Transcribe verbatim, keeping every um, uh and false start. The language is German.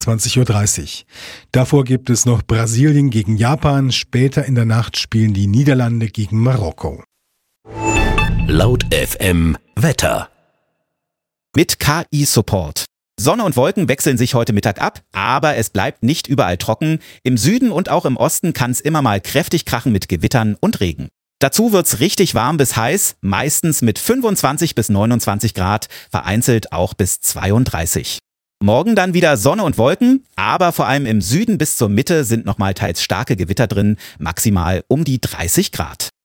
zwanzig Uhr dreißig. Davor gibt es noch Brasilien gegen Japan. Später in der Nacht spielen die Niederlande gegen Marokko. Laut F M Wetter. Mit K I-Support. Sonne und Wolken wechseln sich heute Mittag ab, aber es bleibt nicht überall trocken. Im Süden und auch im Osten kann es immer mal kräftig krachen mit Gewittern und Regen. Dazu wird's richtig warm bis heiß, meistens mit fünfundzwanzig bis neunundzwanzig Grad, vereinzelt auch bis zweiunddreißig. Morgen dann wieder Sonne und Wolken, aber vor allem im Süden bis zur Mitte sind nochmal teils starke Gewitter drin, maximal um die dreißig Grad.